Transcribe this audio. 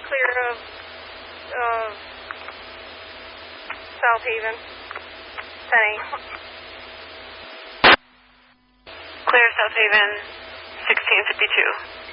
clear of South Haven. Penny. Clear South Haven, 1652.